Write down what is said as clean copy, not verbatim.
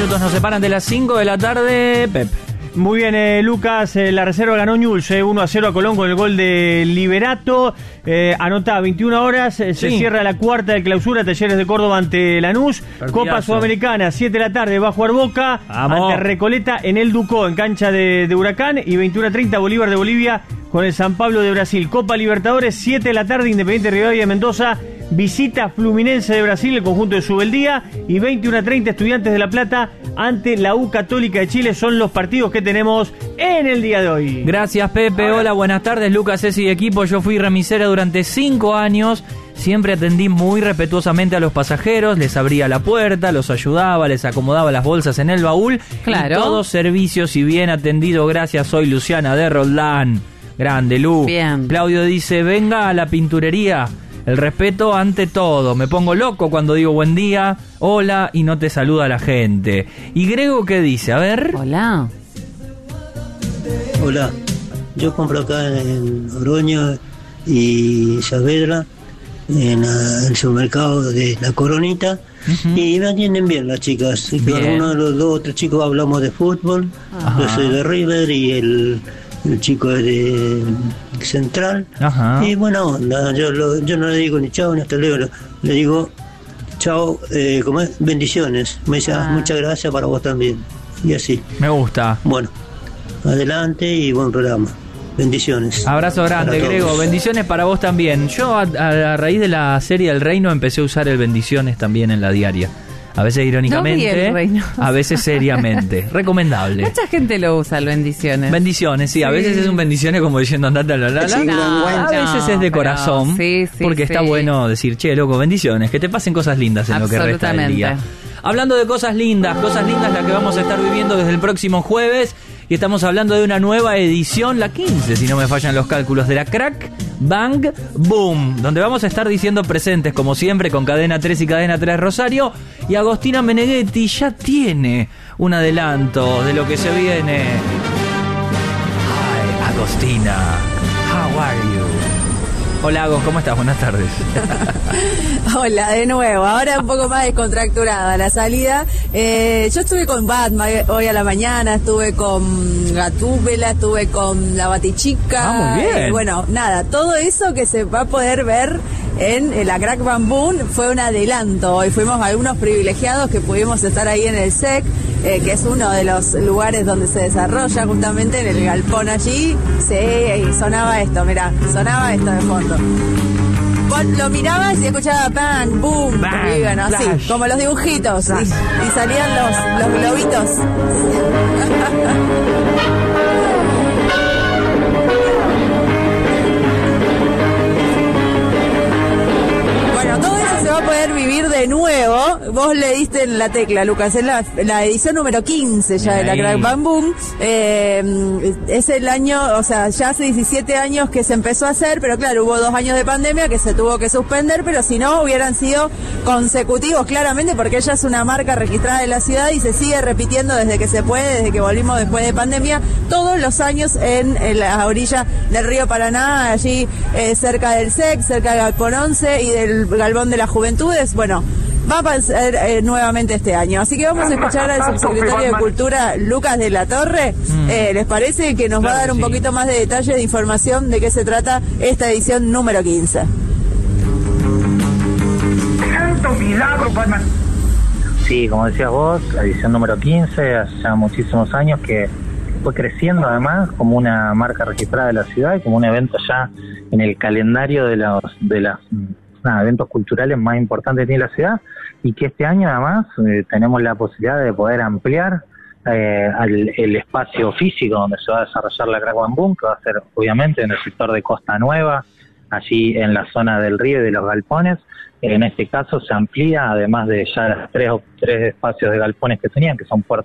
Minutos nos separan de las 5 de la tarde, Pep. Muy bien, Lucas, la reserva ganó Newell's 1-0 a Colón con el gol de Liberato. Anotá, 21 horas, se cierra la cuarta de clausura, Talleres de Córdoba ante Lanús. Partidazo. Copa Sudamericana, 7 de la tarde, va a jugar Boca ante Recoleta en el Ducó, en cancha de Huracán. Y 21:30, Bolívar de Bolivia con el San Pablo de Brasil. Copa Libertadores, 7 de la tarde, Independiente Rivadavia de Mendoza visita Fluminense de Brasil, el conjunto de Subeldía. Y 21:30, Estudiantes de La Plata ante la U Católica de Chile. Son los partidos que tenemos en el día de hoy. Gracias, Pepe. Hola, buenas tardes. Lucas, Ceci y equipo. Yo fui remisera durante 5 años. Siempre atendí muy respetuosamente a los pasajeros, les abría la puerta, los ayudaba, les acomodaba las bolsas en el baúl. Claro. Y todos servicios y bien atendido. Gracias, soy Luciana de Roldán. Grande, Lu. Bien. Claudio dice, venga a la pinturería. El respeto ante todo. Me pongo loco cuando digo buen día, hola, y no te saluda la gente. ¿Y Grego qué dice? A ver. Hola. Hola, yo compro acá en Oroño y Saavedra, en el supermercado de La Coronita, y me atienden bien las chicas. Bien. Uno de los dos o tres chicos hablamos de fútbol. Ajá. Yo soy de River y el chico es de Central. Ajá. Y buena onda, yo no le digo ni chao ni hasta luego, le digo chao, ¿cómo es? Bendiciones. Me dice, muchas gracias para vos también. Y así. Me gusta. Bueno, adelante y buen programa. Bendiciones. Abrazo grande, Para Grego. todos. Bendiciones para vos también. Yo a raíz de la serie El Reino empecé a usar el bendiciones también en la diaria. A veces irónicamente, No vi El Reino. a veces seriamente. Recomendable. Mucha gente lo usa, el bendiciones. Bendiciones, sí. A veces es un bendiciones como diciendo andate a la la. No, A veces es de pero corazón. sí, porque está bueno decir, che, loco, bendiciones. Que te pasen cosas lindas en lo que resta del día. Hablando de cosas lindas las que vamos a estar viviendo desde el próximo jueves. Y estamos hablando de una nueva edición, la 15, si no me fallan los cálculos, de la Crack Bang Boom, donde vamos a estar diciendo presentes, como siempre, con Cadena 3 y Cadena 3 Rosario. Y Agostina Meneghetti ya tiene un adelanto de lo que se viene. Hi, Agostina. How are you? Hola, Agos, ¿cómo estás? Buenas tardes. Hola, de nuevo. Ahora un poco más descontracturada la salida. Yo estuve con Batman hoy a la mañana, estuve con Gatúbela, estuve con La Batichica. Muy bien. Bueno, nada, todo eso que se va a poder ver en la Crack Bang Boom fue un adelanto. Hoy fuimos algunos privilegiados que pudimos estar ahí en el SEC, que es uno de los lugares donde se desarrolla justamente en el galpón allí. Sí, sonaba esto, mirá, sonaba esto de fondo. Vos lo mirabas y escuchaba bang, boom, Bang, y bueno, así, flash. como los dibujitos, y salían los globitos. Bueno, todo eso se va a poder vivir de nuevo. Vos le diste en la tecla, Lucas, es la edición número 15 ya de la Crack Bang Boom. Es el año, o sea, ya hace 17 años que se empezó a hacer, pero claro, hubo 2 años de pandemia que se tuvo que suspender, pero si no hubieran sido consecutivos claramente, porque ella es una marca registrada de la ciudad y se sigue repitiendo desde que se puede, desde que volvimos después de pandemia, todos los años en la orilla del río Paraná, allí cerca del SEC, cerca del Galpón 11 y del Galpón de las Juventudes. Bueno, va a pasar nuevamente este año. Así que vamos a escuchar al subsecretario de Cultura, Lucas de la Torre. ¿Les parece que nos va a dar un poquito más de detalles de información de qué se trata esta edición número 15? ¡Santo milagro, Batman! Sí, como decías vos, la edición número 15, hace ya muchísimos años que fue creciendo además como una marca registrada de la ciudad y como un evento ya en el calendario de los eventos culturales más importantes que tiene la ciudad, y que este año además tenemos la posibilidad de poder ampliar el espacio físico donde se va a desarrollar la Crack Bang Boom, que va a ser obviamente en el sector de Costa Nueva, allí en la zona del río y de los galpones. En este caso se amplía, además de ya tres espacios de galpones que tenían, que son Puerto